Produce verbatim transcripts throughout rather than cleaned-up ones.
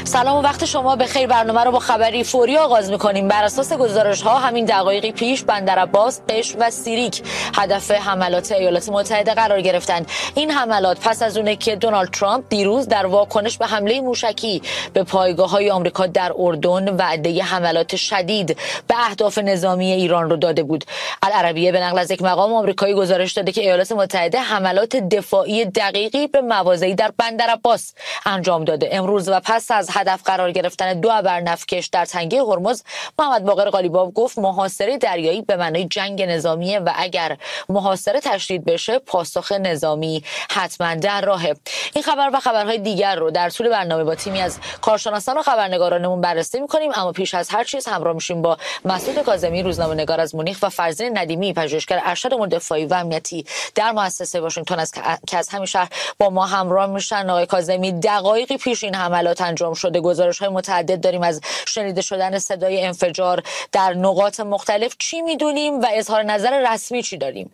سلام و وقت شما بخیر. برنامه رو با خبری فوری آغاز می‌کنیم. بر اساس گزارش‌ها همین دقایقی پیش بندرعباس، قشم و سیریک هدف حملات ایالات متحده قرار گرفتند. این حملات پس از اونه که دونالد ترامپ دیروز در واکنش به حمله موشکی به پایگاه‌های آمریکا در اردن وعده حملات شدید به اهداف نظامی ایران رو داده بود. العربیه به نقل از یک مقام آمریکایی گزارش داده که ایالات متحده حملات دفاعی دقیقی به مواضعی در بندرعباس انجام داده. امروز و پس از هدف قرار گرفتن دو ابرنفکش در تنگه هرمز، محمد باقر قالیباف گفت محاصره دریایی به معنای جنگ نظامیه و اگر محاصره تشدید بشه پاسخ نظامی حتما در راهه. این خبر و خبرهای دیگر رو در طول برنامه با تیمی از کارشناسان و خبرنگارانمون بررسی می‌کنیم، اما پیش از هر چیز همراه میشیم با مسعود کاظمی، روزنامه‌نگار از مونیخ، و فرزین ندیمی، پژوهشگر ارشد امور دفاعی و امنیتی در مؤسسه واشنگتن است که از همین شهر با ما همراه میشن. آقای کاظمی، دقایقی پیش این حملات انجام شده، گزارش‌های متعدد داریم از شنیده شدن صدای انفجار در نقاط مختلف. چی میدونیم و اظهار نظر رسمی چی داریم؟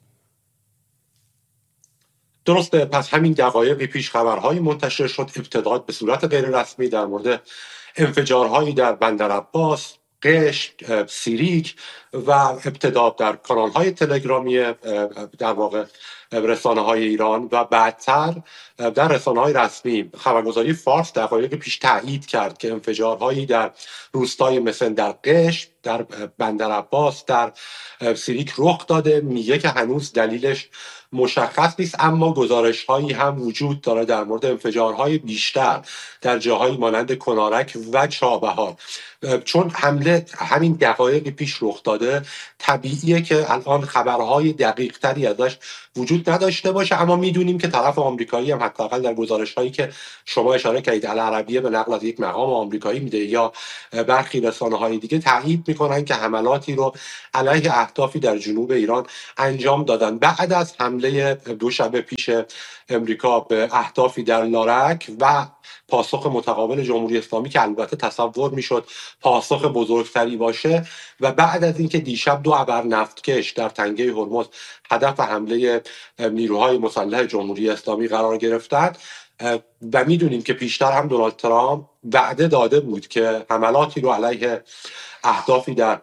درسته، پس همین دقایقی پیش خبرهای منتشر شد ابتدا به صورت غیر رسمی در مورد انفجارهایی در بندرعباس، قشم، سیریک و ابتدا در کانال‌های تلگرامی در واقع رسانه‌های ایران و بعدتر در رسانه‌های رسمی. خبرگزاری فارس دقایق پیش تایید کرد که انفجارهایی در روستای مسن، در قشم، در بندرعباس، در سیریک رخ داده. میگه که هنوز دلیلش مشخص نیست، اما گزارش‌هایی هم وجود داره در مورد انفجارهای بیشتر در جاهایی مانند کنارک و چابهار. چون حمله همین دقایقی پیش رخ داده، طبیعیه که الان خبرهای دقیق تری ازش وجود نداشته باشه، اما میدونیم که طرف آمریکایی هم حداقل در گزارش‌هایی که شما اشاره کردید العربیه به نقل از یک مقام آمریکایی میده یا برخی رسانه‌های دیگه تایید میکنن که حملاتی رو علیه اهدافی در جنوب ایران انجام دادن بعد از حمله دو شب پیش امریکا به اهدافی در لارک و پاسخ متقابل جمهوری اسلامی که البته تصور میشد پاسخ بزرگتری باشه، و بعد از اینکه دیشب دو ابرنفتکش در تنگه هرمز هدف حمله نیروهای مسلح جمهوری اسلامی قرار گرفتند. و میدونیم که پیشتر هم دونالد ترامپ وعده داده بود که حملاتی رو علیه اهدافی در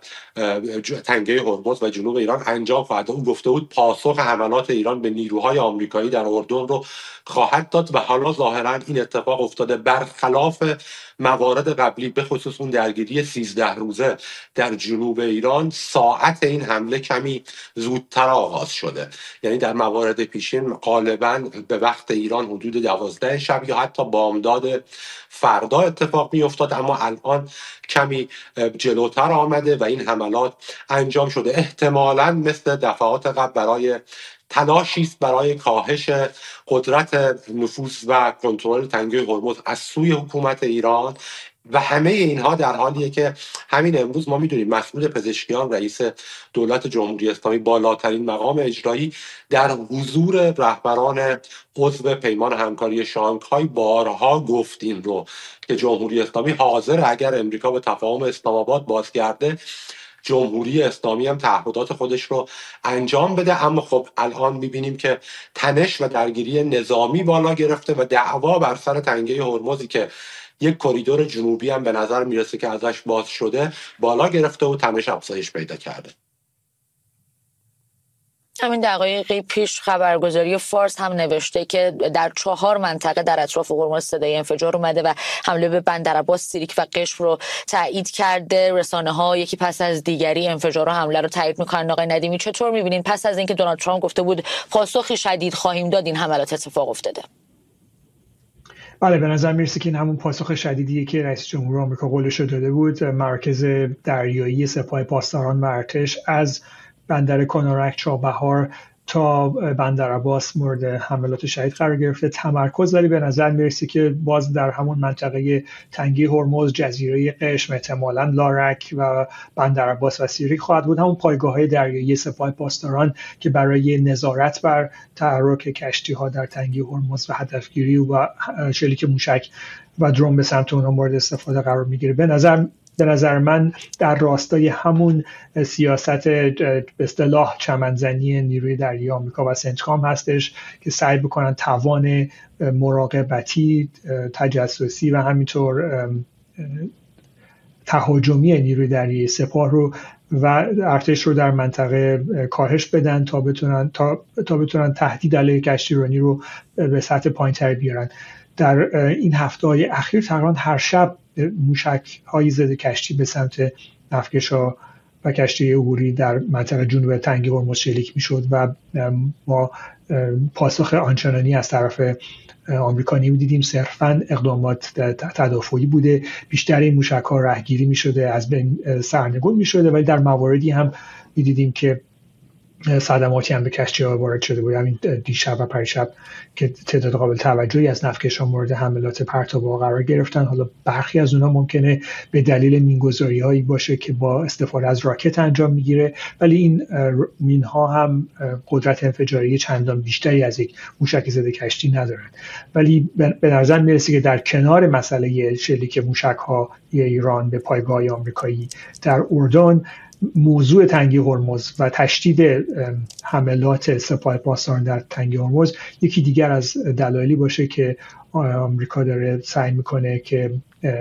تنگه هرمز و جنوب ایران انجام خواهد داد. او گفته بود پاسخ حملات ایران به نیروهای آمریکایی در اردن رو خواهد داد و حالا ظاهرا این اتفاق افتاده، برخلاف موارد قبلی، به خصوص اون درگیری سیزده روزه در جنوب ایران. ساعت این حمله کمی زودتر آغاز شده، یعنی در موارد پیشین غالبا به وقت ایران حدود دوازده شب یا حتی بامداد فردا اتفاق می افتاد، اما الان کمی جلوتر آمده و این حملات انجام شده. احتمالاً مثل دفعات قبل برای تلاشی است برای کاهش قدرت نفوذ و کنترل تنگه هرمز از سوی حکومت ایران، و همه اینها در حالیه که همین امروز ما میدونیم مسئول پزشکیان رئیس دولت جمهوری اسلامی، بالاترین مقام اجرایی، در حضور رهبران عضو پیمان همکاری شانگهای بارها گفت این رو که جمهوری اسلامی حاضر اگر امریکا به تفاهم اسلام آباد بازگرده جمهوری اسلامی هم تعهدات خودش رو انجام بده. اما خب الان میبینیم که تنش و درگیری نظامی بالا گرفته و دعوا بر سر تنگه هرمزی که یک کریدور جنوبی هم به نظر میرسه که ازش باز شده بالا گرفته و تنش افزایش پیدا کرده. همین دقایقی پیش خبرگزاری فارس هم نوشته که در چهار منطقه در اطراف هرمز صدای انفجار اومده و حمله به بندرعباس، سیریک و قشم رو تایید کرده. رسانه ها یکی پس از دیگری انفجار و حمله رو تایید میکنن. آقای ندیمی، چطور میبینین پس از اینکه دونالد ترامپ گفته بود پاسخی شدید خواهیم داد، این حملات اتفاق افتاده؟ بله، به نظر میرسه که این همون پاسخ شدیدیه که رئیس جمهور آمریکا قولش داده بود. مرکز دریایی سپاه پاسداران و ارتش از بندر کنارک، چابهار تا بندرعباس مورد حملات شدید قرار گرفته. تمرکز ولی به نظر میرسه که باز در همون منطقه تنگه هرمز، جزیره قشم، احتمالاً لارک و بندرعباس و سیریک خواهد بود. همون پایگاه‌های دریایی سپاه پاسداران که برای نظارت بر تحرک کشتی‌ها در تنگه هرمز و هدفگیری و شلیک موشک و درون به سمت اونها مورد استفاده قرار میگیره. به نظر به نظر من در راستای همون سیاست به اصطلاح چمنزنی نیروی دریایی آمریکا و سنتکام هستش که سعی بکنن توان مراقبتی، تجسسی و همینطور تهاجمی نیروی دریایی سپاه رو و ارتش رو در منطقه کاهش بدن تا بتونن تا, تا بتونن تهدید علیه کشتیرانی رو به سطح پایین‌تر بیارن. در این هفته‌های اخیر تقریباً هر شب موشک‌های ضد کشتی به سمت نفتکش‌ها و کشتی عبوری در منطقه جنوب تنگه هرمز شلیک می‌شد و ما پاسخ آنچنانی از طرف آمریکا نمی‌دیدیم. صرفاً اقدامات تدافعی بوده. بیشتر این موشک‌ها رهگیری می‌شده، از بین سرنگون می‌شده، ولی در مواردی هم می‌دیدیم که صدماتی هم به کشتی‌ها وارد شده بود. همین دیشب و پریشب که تعداد قابل توجهی از نفتکش‌ها مورد حملات پرتاب‌ها قرار گرفتن. حالا برخی از اونها ممکنه به دلیل مین‌گذاری‌هایی باشه که با استفاده از راکت انجام میگیره، ولی این مین‌ها هم قدرت انفجاری چندان بیشتری از یک موشک ضد کشتی ندارن. ولی به نظر میرسه که در کنار مسئله شلیک موشک‌های ایران به پایگاه‌های آمریکایی در اردن، موضوع تنگه هرمز و تشدید حملات سپاه پاسداران در تنگه هرمز یکی دیگر از دلایلی باشه که آمریکا داره سعی میکنه که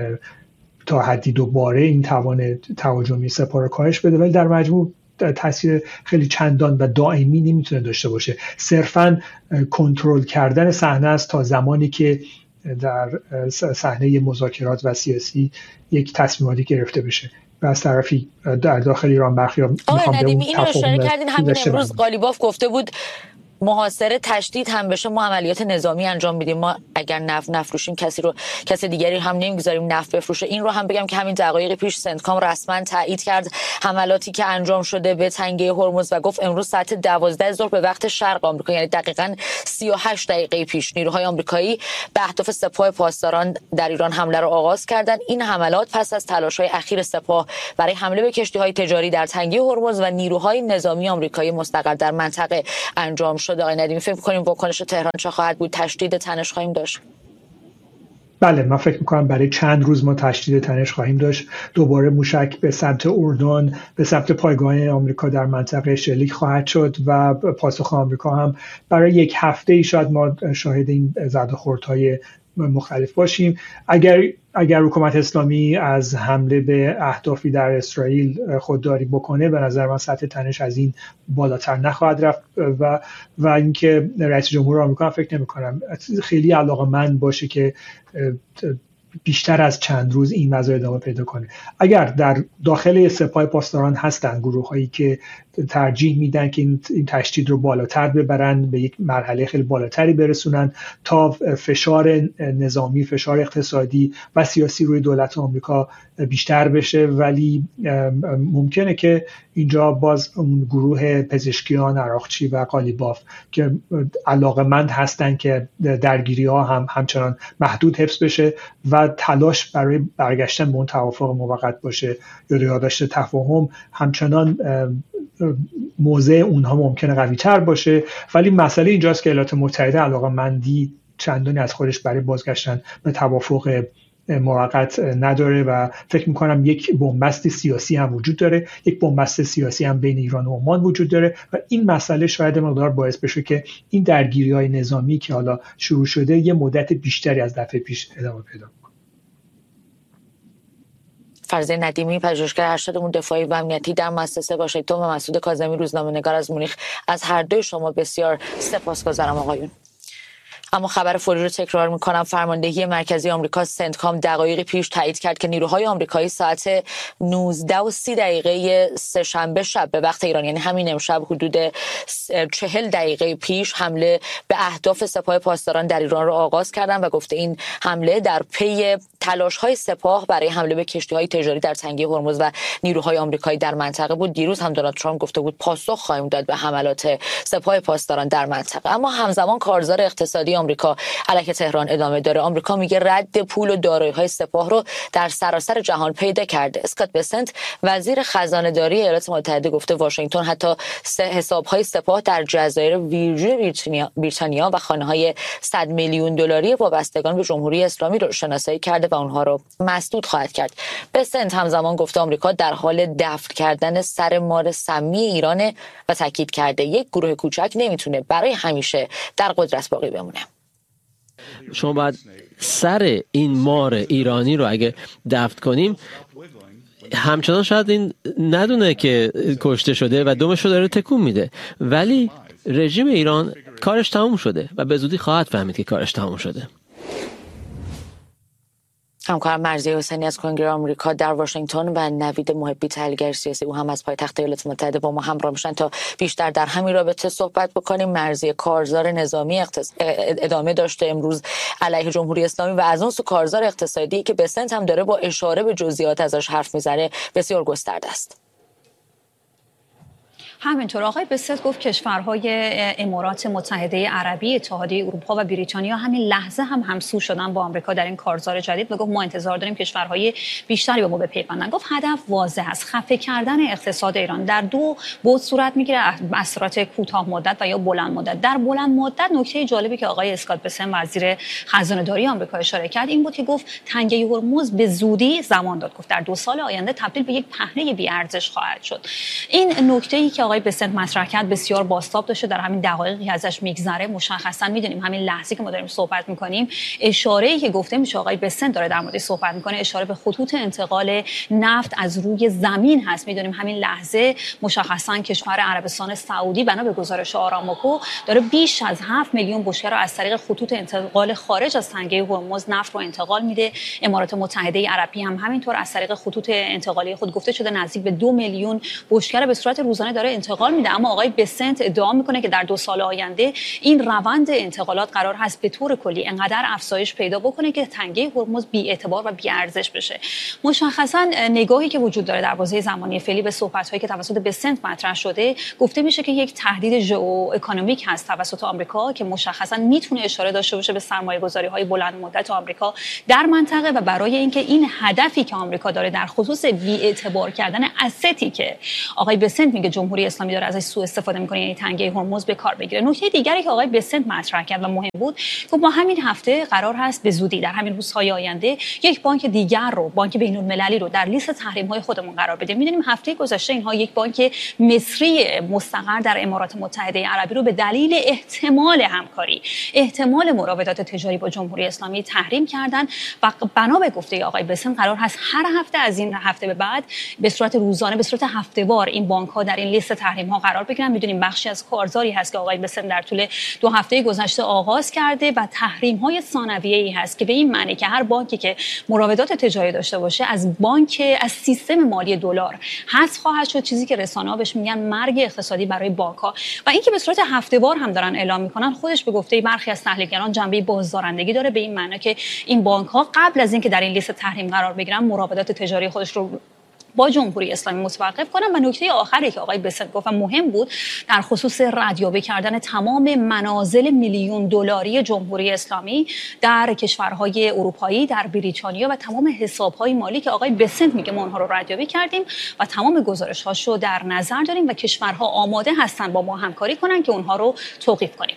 تا حدی دوباره این توان تهاجمی سپاه رو کاهش بده، ولی در مجموع تاثیر خیلی چندان و دائمی نمیتونه داشته باشه. صرفاً کنترل کردن صحنه است تا زمانی که در صحنه مذاکرات و سیاسی یک تصمیماتی گرفته بشه. و از طرفی در داخل ایران برخی میخوام ندیمی اینو اشاره کردین. همین امروز قالیباف گفته بود محاصره تشدید هم بشه ما عملیات نظامی انجام میدیم، ما اگر نفت نفروشیم کسی رو کسی دیگری هم نمیگذاریم نفت بفروشه. این رو هم بگم که همین دقایق پیش سنتکام رسما تایید کرد حملاتی که انجام شده به تنگه هرمز و گفت امروز ساعت دوازده ظهر به وقت شرق آمریکا، یعنی دقیقاً سی و هشت دقیقه پیش، نیروهای آمریکایی به اهداف سپاه پاسداران در ایران حمله را آغاز کردند. این حملات پس از تلاش‌های اخیر سپاه برای حمله به کشتی‌های تجاری در تنگه هرمز و نیروهای نظامی آمریکایی مستقر در منطقه انجام شده. آقای ندیمی فکر می‌کنیم واکنش تهران چه خواهد بود؟ تشدید تنش خواهیم داشت؟ بله، من فکر می‌کنم برای چند روز ما تشدید تنش خواهیم داشت. دوباره موشک به سمت اردن، به سمت پایگاه آمریکا در منطقه شلیک خواهد شد و پاسخ آمریکا هم برای یک هفته ای شاید ما شاهد این زد و خوردهای مختلف باشیم. اگر اگر حکومت اسلامی از حمله به اهدافی در اسرائیل خودداری بکنه، به نظر من سطح تنش از این بالاتر نخواهد رفت و و اینکه رئیس جمهور آمریکا فکر نمی‌کنم خیلی علاقه‌مند باشه که بیشتر از چند روز این وضع ادامه پیدا کنه. اگر در داخل سپاه پاسداران هستن گروه‌هایی که ترجیح میدن که این تشدید رو بالاتر ببرن، به یک مرحله خیلی بالاتری برسونن تا فشار نظامی، فشار اقتصادی و سیاسی روی دولت آمریکا بیشتر بشه، ولی ممکنه که اینجا باز اون گروه پزشکیان عراقچی و قالیباف که علاقه‌مند هستن که درگیری‌ها هم همچنان محدود حفظ بشه و تلاش برای برگشتن به اون توافق موقت باشه یا یادداشت تفاهم، همچنان موضع اونها ممکنه قوی تر باشه. ولی مسئله اینجاست که ایالات متحده علاقه‌مندی چندانی از خودش برای بازگشتن به توافق موقت نداره و فکر میکنم یک بنبست سیاسی هم وجود داره، یک بنبست سیاسی هم بین ایران و عمان وجود داره و این مسئله شاید مقدار باعث بشه که این درگیری‌های نظامی که حالا شروع شده یه مدت بیشتری از دفعه پیش ادامه پیدا کنه. فرزین ندیمی، پژوهشگر ارشد امور دفاعی و امنیتی در مؤسسه واشنگتن، و مسعود کاظمی، روزنامه‌نگار از مونیخ، از هر دوی شما بسیار سپاسگزارم آقایون. اما خبر فوری رو تکرار میکنم. فرماندهی مرکزی آمریکا سنتکام دقایقی پیش تایید کرد که نیروهای آمریکایی ساعت نوزده و سی دقیقه سه‌شنبه شب به وقت ایران، یعنی همین امشب، حدود چهل دقیقه پیش حمله به اهداف سپاه پاسداران در ایران را آغاز کردند و گفته این حمله در پی تلاش‌های سپاه برای حمله به کشتی‌های تجاری در تنگه هرمز و نیروهای آمریکایی در منطقه بود. دیروز هم دونالد ترامپ گفته بود پاسخ خواهیم داد به حملات سپاه پاسداران در منطقه. اما همزمان کارزار اقتصادی آمریکا علیه تهران ادامه داره. آمریکا میگه رد پول و دارایی‌های سپاه رو در سراسر جهان پیدا کرده. اسکات بسنت، وزیر خزانه‌داری ایالات متحده، گفته واشنگتن حتی حساب‌های سپاه در جزایر ویرجین بریتانیا و خانه‌های صد میلیون دلاری وابستگان به جمهوری اسلامی رو شناسایی کرده و اونها رو مسدود خواهد کرد. بسنت همزمان گفته آمریکا در حال دفن کردن سر مار سمی ایرانه و تاکید کرده یک گروه کوچک نمیتونه برای همیشه در قدرت باقی بمونه. شما باید سر این مار ایرانی رو اگه دفن کنیم، همچنان شاید این ندونه که کشته شده و دمش رو داره تکون میده، ولی رژیم ایران کارش تموم شده و به زودی خواهد فهمید که کارش تموم شده. همکارم مرضیه حسینی از کنگره آمریکا در واشنگتن و نوید محبی تحلیلگر سیاسی، او هم از پایتخت ایالات متحده با ما همراه میشن تا بیشتر در همین رابطه صحبت بکنیم. مرضیه کارزار نظامی اقتص... ادامه داشته امروز علیه جمهوری اسلامی و از اون سو کارزار اقتصادی که بسنت هم داره با اشاره به جزئیات ازش حرف میزنه بسیار گسترده است. همینطور آقای بسنت گفت کشورهای امارات متحده عربی، اتحادیه اروپا و بریتانیا همین لحظه هم همسو شدن با آمریکا در این کارزار جدید و گفت ما انتظار داریم کشورهای بیشتری به ما بپیوندن. گفت هدف واضح است، خفه کردن اقتصاد ایران در دو بعد صورت میگیره، اثرات کوتاه مدت و یا بلند مدت. در بلند مدت نکته جالبی که آقای اسکات بسنت وزیر خزانه داری آمریکا اشاره کرد این بود که گفت تنگه هرمز به زودی زمان داد، گفت در دو سال آینده تبدیل به یک پهنه بی ارزش خواهد شد. این نکته‌ای که آقای بسنت مطرح کرد بسیار بازتاب داشته، در همین دقایقی ازش میگذره مشخصا میدونیم همین لحظه که ما داریم صحبت میکنیم اشاره‌ای که گفته میشه آقای بسنت داره در موردش صحبت میکنه اشاره به خطوط انتقال نفت از روی زمین هست. میدونیم همین لحظه مشخصا کشور عربستان سعودی بنا به گزارش آرامکو داره بیش از هفت میلیون بشکه را از طریق خطوط انتقال خارج از تنگه هرمز نفت رو انتقال میده. امارات متحده عربی هم همینطور از طریق خطوط انتقالی خود گفته شده نزدیک به دو میلیون بشکه به صورت روزانه داره انتقال میده. اما آقای بسنت ادعا میکنه که در دو سال آینده این روند انتقالات قرار هست به طور کلی انقدر افزایش پیدا بکنه که تنگه هرمز بی اعتبار و بی ارزش بشه. مشخصا نگاهی که وجود داره در بازه زمانی فعلی به صحبت‌هایی که توسط بسنت مطرح شده گفته میشه که یک تهدید ژئواکونومیک هست توسط آمریکا که مشخصا میتونه اشاره داشته باشه به سرمایه‌گذاری‌های بلند مدت آمریکا در منطقه و برای اینکه این هدفی که آمریکا داره در خصوص بی اعتبار کردن استی که آقای بسنت میگه جمهوری اسلامی داره ازش سوء استفاده میکنه یعنی تنگه هرمز به کار بگیره. نکته دیگری که آقای بسنت مطرح کرد و مهم بود که ما همین هفته قرار هست به زودی در همین روزهای آینده یک بانک دیگر رو، بانک بین‌المللی رو در لیست تحریم‌های خودمون قرار بدیم. می‌دونیم هفته گذشته اینها یک بانک مصری مستقر در امارات متحده عربی رو به دلیل احتمال همکاری، احتمال مراودات تجاری با جمهوری اسلامی تحریم کردن و بنا به گفته آقای بسنت قرار هست هر هفته از این هفته به بعد به صورت روزانه به صورت هفته‌وار این بانک‌ها در این لیست تحریم‌ها قرار بگیرن. می‌دونیم بخشی از کارزاری هست که آقای بسنت در طول دو هفته گذشته آغاز کرده و تحریم‌های ثانویه‌ای هست که به این معنی که هر بانکی که مراودات تجاری داشته باشه از بانک از سیستم مالی دلار حذف خواهد شد، چیزی که رسانه‌ها بهش میگن مرگ اقتصادی برای بانک‌ها. و اینکه به صورت هفته‌وار هم دارن اعلام می‌کنن خودش به گفته برخی از تحلیلگران جنبه بازدارندگی داره، به این معنی که این بانک‌ها قبل از اینکه در این لیست تحریم قرار بگیرن مراودات تجاری خودش رو با جمهوری اسلامی متوقف کنن. و نکته آخری که آقای بسنت گفت مهم بود در خصوص ردیابی کردن تمام منازل میلیون دلاری جمهوری اسلامی در کشورهای اروپایی، در بریتانیا و تمام حسابهای مالی که آقای بسنت میگه ما اونها رو ردیابی کردیم و تمام گزارش‌هاشو در نظر داریم و کشورها آماده هستن با ما همکاری کنن که اونها رو توقیف کنیم.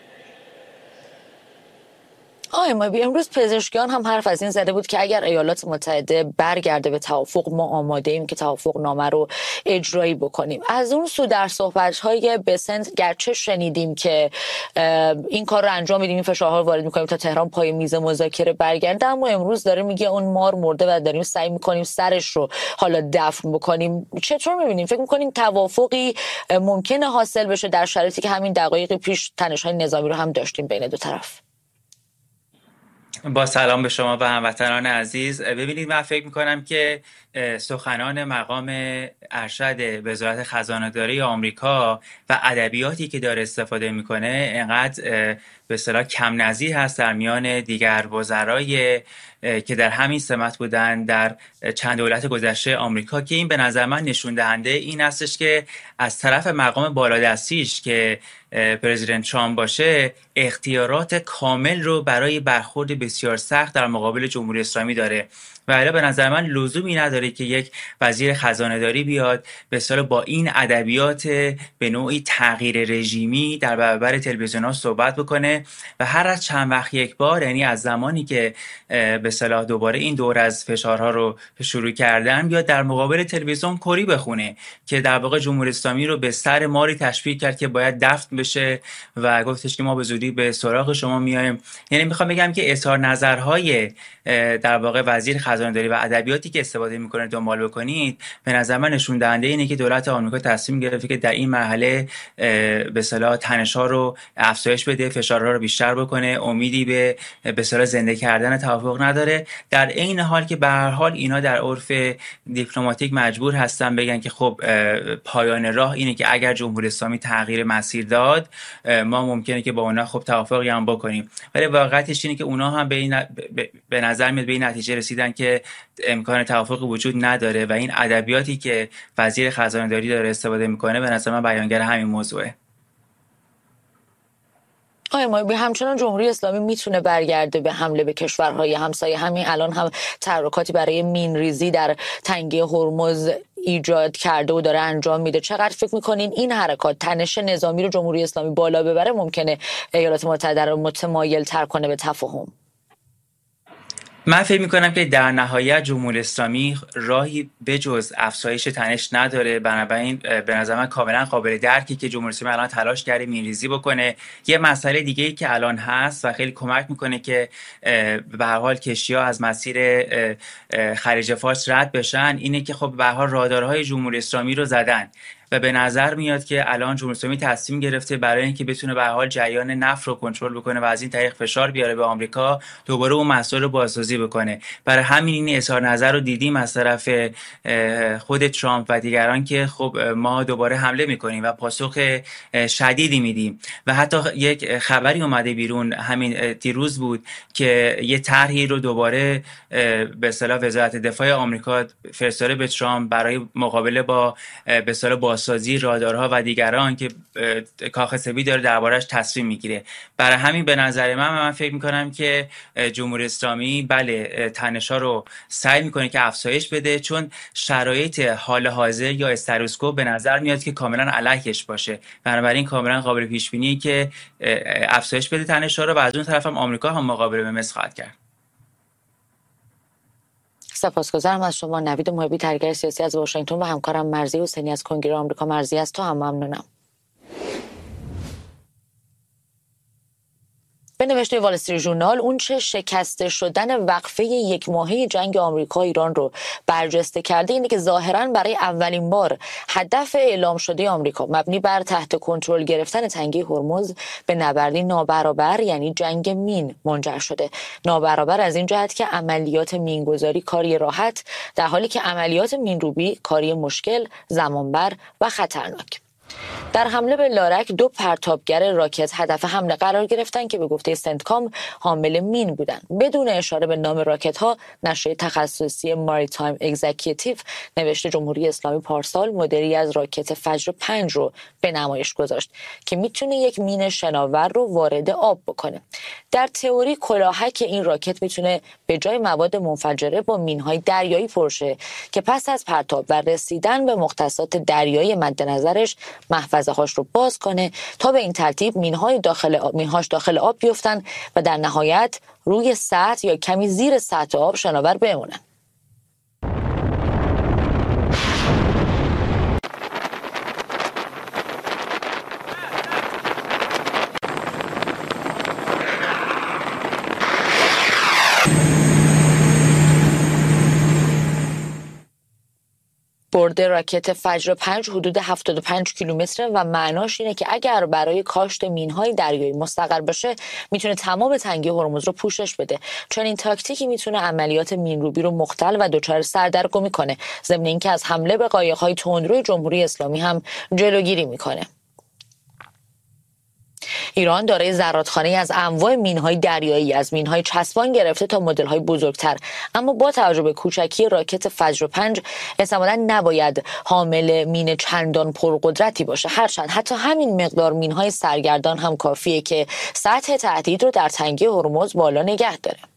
آقای محبی امروز پزشکیان هم حرف از این زده بود که اگر ایالات متحده برگرده به توافق ما آماده ایم که توافق نامه رو اجرایی بکنیم. از اون سو در صحبت‌های بسنت گرچه شنیدیم که این کار رو انجام میدیم، این فشارها رو وارد می‌کنیم تا تهران پای میز مذاکره برگرده، اما امروز داره میگه اون مار مرده و داریم سعی می‌کنیم سرش رو حالا دفن بکنیم. چطور می‌بینیم؟ فکر می‌کنین توافقی ممکنه حاصل بشه در شرایطی که همین دقایق پیش تنش‌های نظامی رو هم داشتیم بین دو طرف؟ با سلام به شما و هموطنان عزیز. ببینید من فکر میکنم که سخنان مقام ارشد وزارت خزانه داری آمریکا و ادبیاتی که داره استفاده میکنه انقدر به اصطلاح کم نظیر هست در میان دیگر وزرای که در همین سمت بودن در چند دولت گذشته آمریکا که این به نظر من نشون دهنده این هستش که از طرف مقام بالادستیش که پرزیدنت ترامپ باشه اختیارات کامل رو برای برخورد بسیار سخت در مقابل جمهوری اسلامی داره و الا به نظر من لزومی نداره که یک وزیر خزانه داری بیاد به اصطلاح با این ادبیات به نوعی تغییر رژیمی در برابر تلویزیون‌ها صحبت بکنه بکنه و هر از چند وقت یک بار، یعنی از زمانی که به اصطلاح دوباره این دور از فشارها رو شروع کردن، بیاد در مقابل تلویزیون کری بخونه که در واقع جمهوری اسلامی رو به سر ماری تشبیه کرد که باید دفن بشه و گفتش که ما به زودی به سراغ شما میایم. یعنی میخوام بگم که اظهار نظرهای در واقع وزیر خزانه‌داری و ادبیاتی که استفاده میکنه دنبال بکنید، به نظر من نشون دهنده اینه که دولت آمریکا تصمیم گرفته که در این مرحله به اصطلاح تنش‌ها رو افزایش بده، فشارها رو بیشتر بکنه، امیدی به به اصطلاح زنده کردن توافق نداره. در عین حال که به هر حال اینا در عرف دیپلماتیک مجبور هستن بگن که خب پایان راه اینه که اگر جمهوری اسلامی تغییر مسیر داد ما ممکنه که با اونا خب توافقی هم بکنیم، ولی واقعیتش اینه که اونا هم به این به نظر میاد به این نتیجه رسیدن که امکان توافق وجود نداره و این ادبیاتی که وزیر خزانه‌داری داره استفاده میکنه به نظر من بیانگر همین موضوعه. آقای مایبی، همچنان جمهوری اسلامی میتونه برگرده به حمله به کشورهای همسایه؟ همین الان هم تحرکاتی برای مینریزی در تنگه هرمز ایجاد کرده و داره انجام میده. چقدر فکر میکنین این حرکات تنش نظامی رو جمهوری اسلامی بالا ببره، ممکنه ایالات متحده رو متمایل تر کنه به تفاهم؟ من فکر میکنم که در نهایت جمهوری اسلامی راهی بجز افزایش تنش نداره، بنابراین به نظر من کاملا قابل درکی که جمهوری اسلامی الان تلاش کرده مینریزی بکنه. یه مسئله دیگه ای که الان هست و خیلی کمک میکنه که به هر حال کشتی‌ها از مسیر خلیج فارس رد بشن اینه که خب به هر حال رادارهای جمهوری اسلامی رو زدن و به نظر میاد که الان جمهوری اسلامی تصمیم گرفته برای اینکه بتونه به هر حال جریان نفت رو کنترل بکنه و از این طریق فشار بیاره به آمریکا، دوباره اون مسائل رو بازسازی بکنه. برای همین این اظهار نظر رو دیدیم از طرف خود ترامپ و دیگران که خب ما دوباره حمله میکنیم و پاسخ شدیدی میدیم و حتی یک خبری اومده بیرون همین دیروز بود که یه طرحی رو دوباره به اصطلاح وزارت دفاع آمریکا فرستاده به ترامپ برای مقابله با به اصطلاح سازی رادارها و دیگران که کاخ سفید داره دربارش تصمیم میگیره. برای همین به نظر من من فکر میکنم که جمهوری اسلامی بله تنش‌ها رو سعی میکنه که افزایش بده، چون شرایط حال حاضر یا استروسکو به نظر میاد که کاملا علیهش باشه، بنابراین کاملا قابل پیش بینی که افزایش بده تنش‌ها رو و از اون طرف هم آمریکا هم مقابله به مثل خواهد کرد. سپاسگزارم از شما نوید محبی، تحلیلگر سیاسی از واشنگتن، و همکارم مرضی حسینی از کنگره آمریکا. مرضی، از تو هم ممنونم. به نوشته وال استریت ژورنال، اون چه شکسته شدن وقفه یک ماهه جنگ آمریکا ایران رو برجسته کرده اینه که ظاهراً برای اولین بار هدف اعلام شده آمریکا مبنی بر تحت کنترل گرفتن تنگه هرمز به نبردی نابرابر یعنی جنگ مین منجر شده. نابرابر از این جهت که عملیات مینگذاری کاری راحت، در حالی که عملیات مینروبی کاری مشکل، زمانبر و خطرناک. در حمله به لارک دو پرتابگر راکت هدف حمله قرار گرفتند که به گفته سنتکام حامل مین بودند. بدون اشاره به نام راکت ها، نشریه تخصصی ماریتایم اگزیکیتیو نوشته جمهوری اسلامی پارسال مدلی از راکت فجر پنج رو به نمایش گذاشت که میتونه یک مین شناور رو وارد آب بکنه. در تئوری کلاهک این راکت میتونه به جای مواد منفجره با مینهای دریایی پرشه که پس از پرتاب و رسیدن به مختصات دریایی مد نظرش محفظه هاش رو باز کنه تا به این ترتیب مینهای داخل آب مینهاش داخل آب بیفتن و در نهایت روی سطح یا کمی زیر سطح آب شناور بمونن. برد راکت فجر پنج حدود هفتاد و پنج کیلومتر و معناش اینه که اگر برای کاشت مینهای دریایی مستقر بشه میتونه تمام تنگه هرمز رو پوشش بده. چون این تاکتیکی میتونه عملیات مینروبی رو مختل و دچار سردرگمی کنه، ضمن اینکه از حمله به قایق‌های تندروی جمهوری اسلامی هم جلوگیری میکنه. ایران دارای زرادخانه‌ای از انواع مین‌های دریایی، از مین‌های چسبان گرفته تا مدل‌های بزرگتر، اما با توجه به کوچکی راکت فجر پنج احتمالاً نباید حامل مین چندان پرقدرتی باشه، هرچند حتی همین مقدار مین‌های سرگردان هم کافیه که سطح تهدید رو در تنگه هرمز بالا نگه داره.